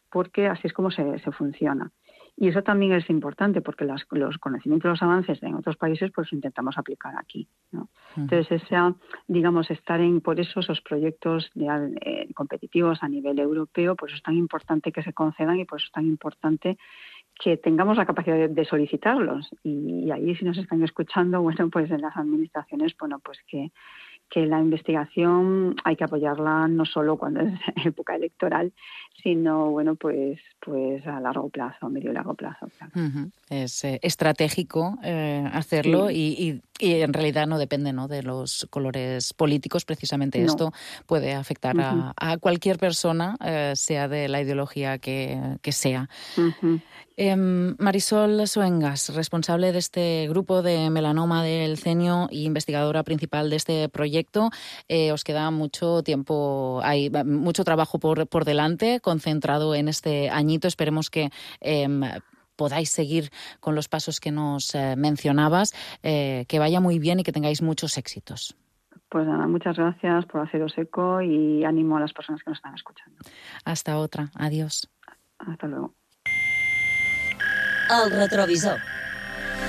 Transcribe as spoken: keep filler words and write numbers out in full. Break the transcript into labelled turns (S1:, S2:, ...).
S1: porque así es como se, se funciona. Y eso también es importante porque las, los conocimientos, los avances en otros países, pues intentamos aplicar aquí, ¿no? Uh-huh. Entonces, esa, digamos, estar en, por eso esos proyectos de, eh, competitivos a nivel europeo, pues es tan importante que se concedan y pues es tan importante que tengamos la capacidad de, de solicitarlos. Y, y ahí, si nos están escuchando, bueno, pues en las administraciones, bueno, pues que que la investigación hay que apoyarla no solo cuando es época electoral, sino bueno pues pues a largo plazo, a medio y largo plazo. Claro.
S2: Uh-huh. Es eh, estratégico eh, hacerlo sí. y, y, y en realidad no depende, ¿no?, de los colores políticos. Precisamente no. Esto puede afectar uh-huh. a, a cualquier persona, eh, sea de la ideología que, que sea.
S1: Uh-huh.
S2: Eh, Marisol Soengas, responsable de este grupo de melanoma del cenio y investigadora principal de este proyecto. Eh, os queda mucho tiempo, hay mucho trabajo por, por delante, concentrado en este añito. Esperemos que eh, podáis seguir con los pasos que nos eh, mencionabas, eh, que vaya muy bien y que tengáis muchos éxitos.
S1: Pues nada, muchas gracias por haceros eco y ánimo a las personas que nos están escuchando.
S2: Hasta otra. Adiós.
S1: Hasta luego.
S3: El retrovisor.